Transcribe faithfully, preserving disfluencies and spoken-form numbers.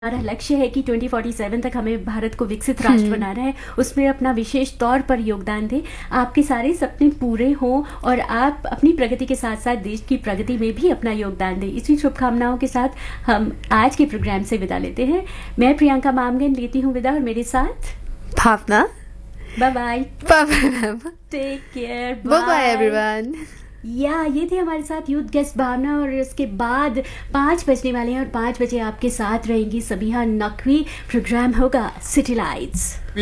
हमारा लक्ष्य है कि ट्वेंटी फोर्टी सेवन तक हमें भारत को विकसित राष्ट्र बनाना है, उसमें अपना विशेष तौर पर योगदान दें, आपके सारे सपने पूरे हों और आप अपनी प्रगति के साथ साथ देश की प्रगति में भी अपना योगदान दें। इसी शुभकामनाओं के साथ हम आज के प्रोग्राम से विदा लेते हैं। मैं प्रियंका मामगन लेती हूँ विदा और मेरे साथ भावना। Bye bye. Bye bye. Take care. Bye bye everyone. या ये थे हमारे साथ यूथ गेस्ट भावना और इसके बाद पाँच बजने वाले हैं और पाँच बजे आपके साथ रहेंगी सबिहा नकवी। प्रोग्राम होगा सिटी लाइट्स।